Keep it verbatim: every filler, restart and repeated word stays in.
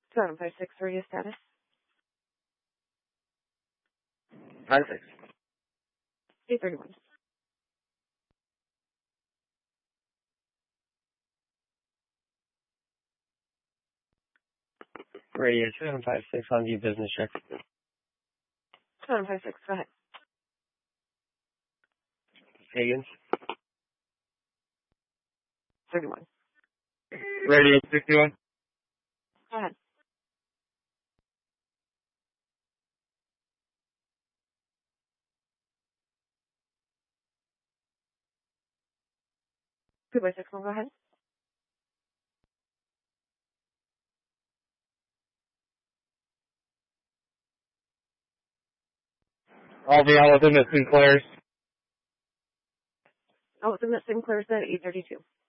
seven five six, radio status. Five six. eight thirty-one. Radio seven five six on view business check. seven five six, go ahead. Higgins. thirty-one. Radio sixty-one. Go ahead. two by six one, go ahead. I'll be on within the Sinclairs. Oh, it's in the Sinclair's at eight thirty-two.